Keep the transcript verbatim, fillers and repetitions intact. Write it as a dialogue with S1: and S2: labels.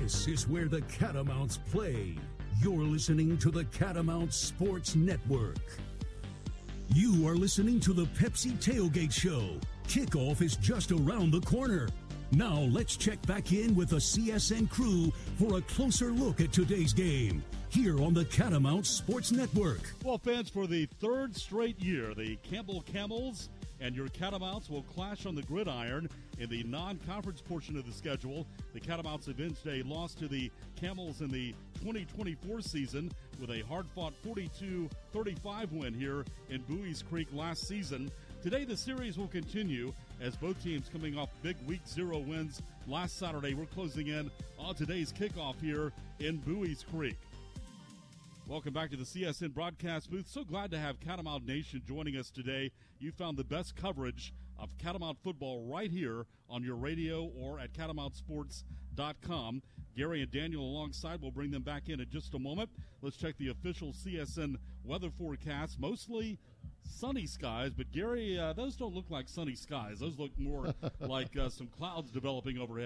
S1: This is where the Catamounts play. You're listening to the Catamount Sports Network. You are listening to the Pepsi Tailgate Show. Kickoff is just around the corner. Now let's check back in with the C S N crew for a closer look at today's game here on the Catamount Sports Network.
S2: Well, fans, for the third straight year, the Campbell Camels and your Catamounts will clash on the gridiron in the non-conference portion of the schedule. The Catamounts avenged a loss to the Camels in the twenty twenty-four season with a hard-fought forty-two thirty-five win here in Buies Creek last season. Today, the series will continue as both teams coming off big week zero wins last Saturday. We're closing in on today's kickoff here in Buies Creek. Welcome back to the C S N broadcast booth. So glad to have Catamount Nation joining us today. You found the best coverage of Catamount football right here on your radio or at catamount sports dot com. Gary and Daniel alongside. We'll bring them back in in just a moment. Let's check the official C S N weather forecast. Mostly sunny skies, but Gary, uh, those don't look like sunny skies. Those look more like uh, some clouds developing overhead.